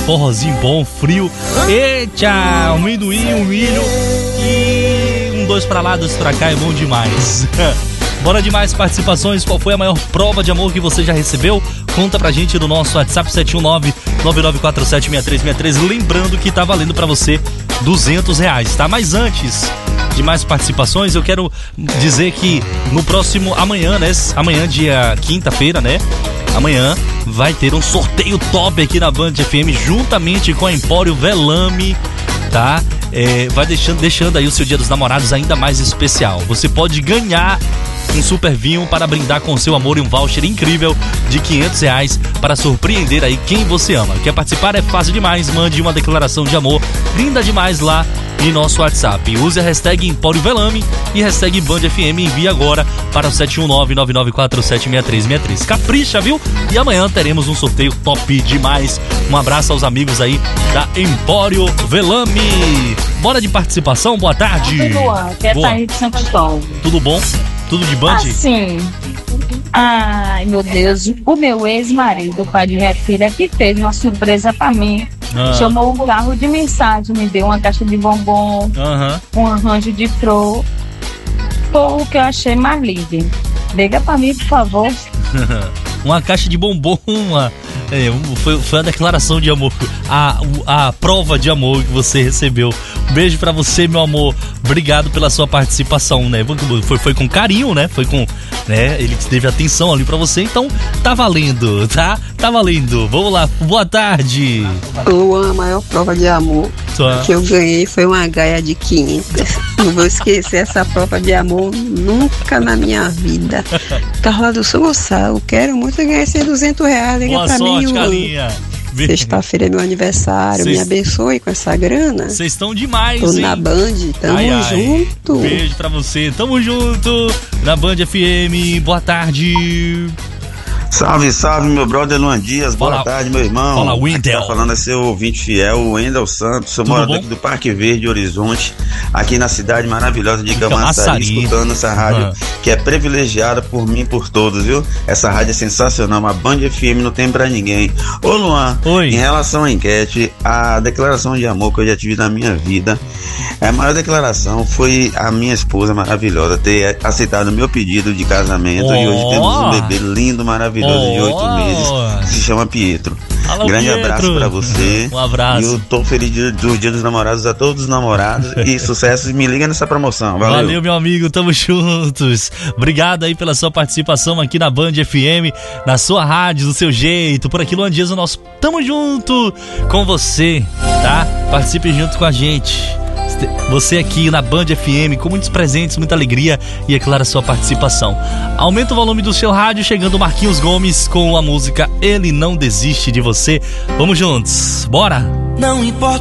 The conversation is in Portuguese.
forrozinho bom, frio. Eita, amendoim, um milho e um 2 pra lá, 2 pra cá, é bom demais. Bora de mais participações. Qual foi a maior prova de amor que você já recebeu? Conta pra gente no nosso WhatsApp 719-9947-6363. Lembrando que tá valendo pra você R$200, tá? Mas antes de mais participações, eu quero dizer que no próximo amanhã, né? Amanhã, dia quinta-feira, né? Amanhã vai ter um sorteio top aqui na Band FM, juntamente com a Empório Velame, tá? Vai deixando aí o seu Dia dos Namorados ainda mais especial. Você pode ganhar um super vinho para brindar com o seu amor e um voucher incrível de R$500 para surpreender aí quem você ama. Quer participar? É fácil demais. Mande uma declaração de amor linda demais lá em nosso WhatsApp. Use a hashtag Empório Velame e hashtag Band FM. Envie agora para o 719-9947-6363. Capricha, viu? E amanhã teremos um sorteio top demais. Um abraço aos amigos aí da Empório Velame. Bora de participação? Boa tarde. Tudo bom? Que é Thaís de Santo Antônio. Tudo bom? Tudo de Band? Sim. Ai, meu Deus. O meu ex-marido, o pai de minha filha, que fez uma surpresa pra mim. Chamou um carro de mensagem, me deu uma caixa de bombom, um arranjo de flor. Foi o que eu achei mais lindo. Liga pra mim, por favor. Uma caixa de bombom, foi a declaração de amor, a prova de amor que você recebeu. Beijo pra você, meu amor. Obrigado pela sua participação, né? Foi com carinho, né? Foi com, né? Ele teve atenção ali pra você, então tá valendo, tá? Tá valendo. Vamos lá, boa tarde. Luan, a maior prova de amor que eu ganhei foi uma gaia de 500. Não vou esquecer essa prova de amor nunca na minha vida. Carla do Sul Gonçalo, quero muito ganhar esses R$200. Liga boa pra sorte, mim, Carlinha. Sexta-feira é meu aniversário, me abençoe com essa grana. Vocês estão demais, tô hein? na Band, tamo junto. Beijo pra você, tamo junto na Band FM, boa tarde. Salve, salve, meu brother Luan Dias, boa tarde, meu irmão. Fala, Wendel. Tá falando é seu ouvinte fiel, o Wendel Santos, sou morador aqui do Parque Verde, Horizonte, aqui na cidade maravilhosa de Camaçari, escutando essa rádio que é privilegiada por mim e por todos, viu? Essa rádio é sensacional, uma Band FM não tem pra ninguém. Ô Luan, em relação à enquete, a declaração de amor que eu já tive na minha vida, a maior declaração foi a minha esposa maravilhosa ter aceitado o meu pedido de casamento e hoje temos um bebê lindo, maravilhoso de 8 meses, que se chama Pietro. Alô, grande Pietro. Abraço pra você. Um abraço. E eu tô feliz do Dia dos Namorados a todos os namorados e sucesso. Me liga nessa promoção. Valeu, meu amigo, tamo juntos. Obrigado aí pela sua participação aqui na Band FM, na sua rádio, do seu jeito. Por aqui, Luan Dias, o nosso tamo junto com você, tá? Participe junto com a gente. Você aqui na Band FM com muitos presentes, muita alegria e, é claro, a sua participação. Aumenta o volume do seu rádio, chegando o Marquinhos Gomes com a música Ele Não Desiste de Você. Vamos juntos, bora! Não importa